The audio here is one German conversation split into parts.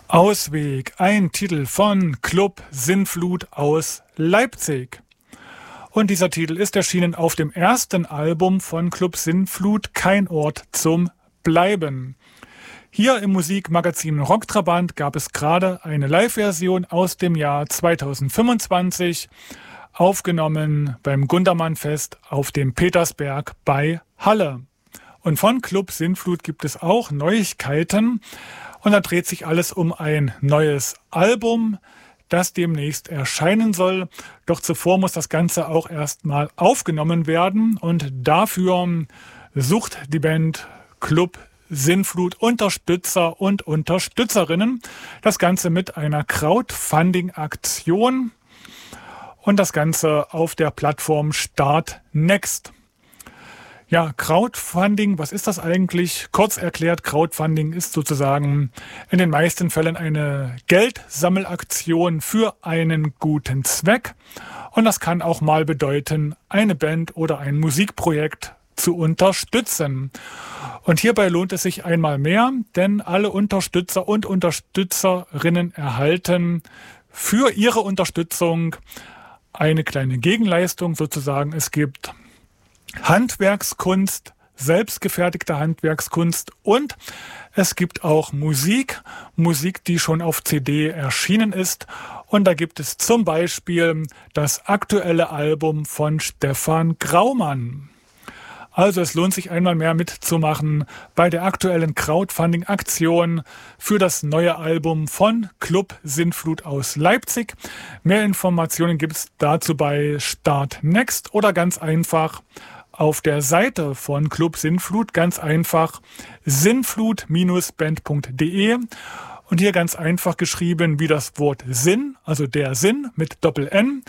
Ausweg, ein Titel von Club Sinnflut aus Leipzig. Und dieser Titel ist erschienen auf dem ersten Album von Club Sinnflut, Kein Ort zum Bleiben. Hier im Musikmagazin Rocktrabant gab es gerade eine Live-Version aus dem Jahr 2025, aufgenommen beim Gundermann-Fest auf dem Petersberg bei Halle. Und von Club Sinnflut gibt es auch Neuigkeiten. Und da dreht sich alles um ein neues Album, das demnächst erscheinen soll. Doch zuvor muss das Ganze auch erstmal aufgenommen werden. Und dafür sucht die Band Club Sinnflut Unterstützer und Unterstützerinnen. Das Ganze mit einer Crowdfunding-Aktion. Und das Ganze auf der Plattform Start Next. Ja, Crowdfunding, was ist das eigentlich? Kurz erklärt, Crowdfunding ist sozusagen in den meisten Fällen eine Geldsammelaktion für einen guten Zweck. Und das kann auch mal bedeuten, eine Band oder ein Musikprojekt zu unterstützen. Und hierbei lohnt es sich einmal mehr, denn alle Unterstützer und Unterstützerinnen erhalten für ihre Unterstützung eine kleine Gegenleistung sozusagen. Es gibt Handwerkskunst, selbstgefertigte Handwerkskunst und es gibt auch Musik, die schon auf CD erschienen ist. Und da gibt es zum Beispiel das aktuelle Album von Stefan Graumann. Also es lohnt sich einmal mehr mitzumachen bei der aktuellen Crowdfunding-Aktion für das neue Album von Club Sinnflut aus Leipzig. Mehr Informationen gibt es dazu bei Start Next oder ganz einfach auf der Seite von Club Sinnflut, ganz einfach sinnflut-band.de und hier ganz einfach geschrieben wie das Wort Sinn, also der Sinn mit Doppel-N,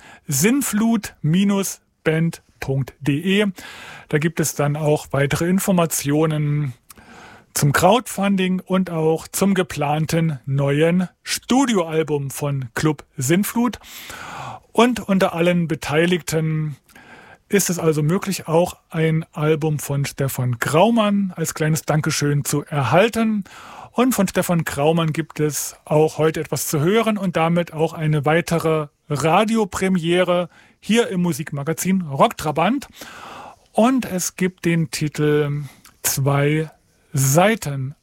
sinnflut-band.de. Da gibt es dann auch weitere Informationen zum Crowdfunding und auch zum geplanten neuen Studioalbum von Club Sinnflut. Und unter allen Beteiligten ist es also möglich, auch ein Album von Stefan Graumann als kleines Dankeschön zu erhalten. Und von Stefan Graumann gibt es auch heute etwas zu hören und damit auch eine weitere Radiopremiere hier im Musikmagazin Rocktrabant. Und es gibt den Titel 2 Seiten.